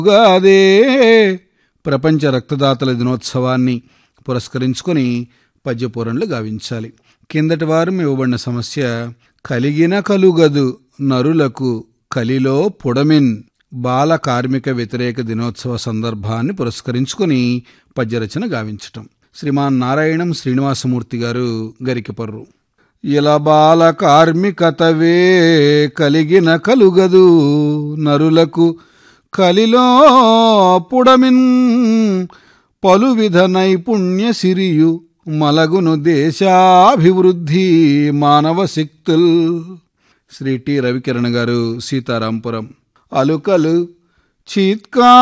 ఉగాదే ప్రపంచ రక్తదాతల దినోత్సవాన్ని పురస్కరించుకొని పద్యపూరణలు గావించాలి. కిందటి వారం ఇవ్వబడిన సమస్య కలిగిన కలుగదు నరులకు కలిలో పుడమిన్ బాల కార్మిక వ్యతిరేక దినోత్సవ సందర్భాన్ని పురస్కరించుకొని పద్యరచన గావించటం. శ్రీమాన్ నారాయణం శ్రీనివాసమూర్తి గారు గరికపర్రు. ఇలా బాల కార్మికతవే కలిగిన కలుగదు నరులకు కలిలో పుడమిన్ పలువిధ నైపుణ్య సిరియు మలగును దేశాభివృద్ధి మానవ శక్తుల్. శ్రీ టి రవికిరణ్ గారు, సీతారాంపురం. అలుకలు చీత్కా